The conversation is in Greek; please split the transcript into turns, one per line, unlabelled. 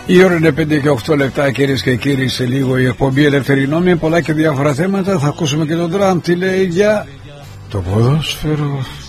Η ώρα είναι 5 και 8 λεπτά, κυρίες και κύριοι. Σε λίγο η εκπομπή Ελεύθερη Νόμη, πολλά και διάφορα θέματα. Θα ακούσουμε και τον Τραμπ τι λέει για το ποδόσφαιρο.